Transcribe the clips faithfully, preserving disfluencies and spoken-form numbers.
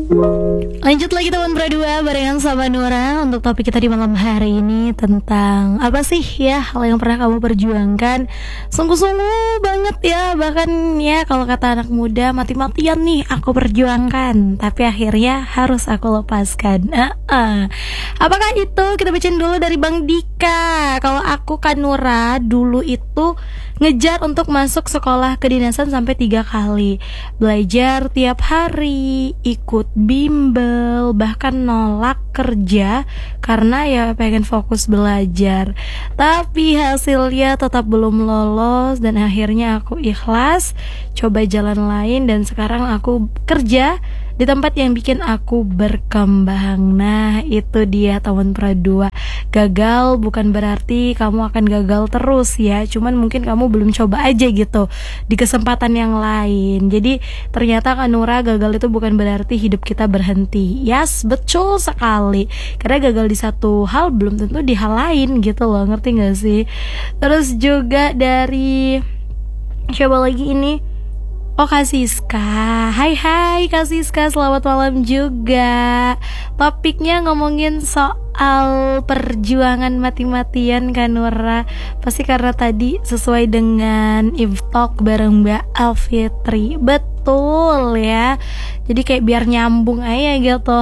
Lanjut lagi teman berdua barengan sama Nora untuk topik kita di malam hari ini tentang apa sih ya hal yang pernah kamu perjuangkan sungguh-sungguh banget ya, bahkan ya kalau kata anak muda mati-matian nih aku perjuangkan tapi akhirnya harus aku lepaskan. uh-uh. Apakah itu? Kita bacain dulu dari Bang Dika. Kalau aku kan Nora dulu itu ngejar untuk masuk sekolah kedinasan sampai tiga kali, belajar tiap hari, ikut bimbel, bahkan nolak kerja karena ya pengen fokus belajar. Tapi hasilnya tetap belum lolos dan akhirnya aku ikhlas, coba jalan lain dan sekarang aku kerja di tempat yang bikin aku berkembang. Nah itu dia teman Pradua. Gagal bukan berarti kamu akan gagal terus ya, cuman mungkin kamu belum coba aja gitu di kesempatan yang lain. Jadi ternyata Kak Nura, gagal itu bukan berarti hidup kita berhenti. Yes, betul sekali. Karena gagal di satu hal belum tentu di hal lain gitu loh, ngerti gak sih? Terus juga dari coba lagi ini, oh Kak Siska. Hai hai Kak Siska, selamat malam juga. Topiknya ngomongin soal perjuangan mati-matian kan Nura. Pasti karena tadi sesuai dengan If Talk bareng Mbak Alfitri. Betul ya. Jadi kayak biar nyambung aja gitu.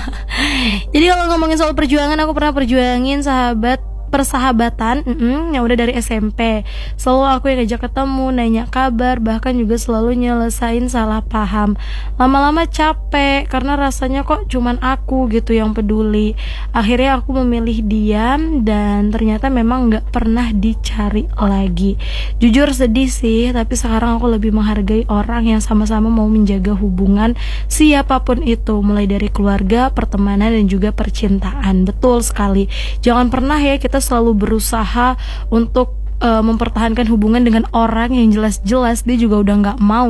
Jadi kalau ngomongin soal perjuangan, aku pernah perjuangin sahabat persahabatan mm yang udah dari S M P. Selalu aku yang ngajak ketemu, nanya kabar, bahkan juga selalu nyelesain salah paham. Lama-lama capek karena rasanya kok cuman aku gitu yang peduli. Akhirnya aku memilih diam dan ternyata memang gak pernah dicari lagi. Jujur sedih sih, tapi sekarang aku lebih menghargai orang yang sama-sama mau menjaga hubungan siapapun itu, mulai dari keluarga, pertemanan dan juga percintaan. Betul sekali. Jangan pernah ya kita selalu berusaha untuk uh, mempertahankan hubungan dengan orang yang jelas-jelas dia juga udah gak mau